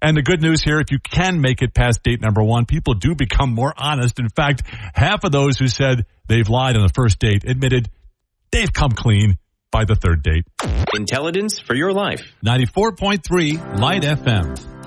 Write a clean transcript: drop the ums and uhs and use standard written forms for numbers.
And the good news here, if you can make it past date number 1, people do become more honest. In fact, half of those who said they've lied on the first date admitted they've come clean by the third date. Intelligence for your life. 94.3 Light FM.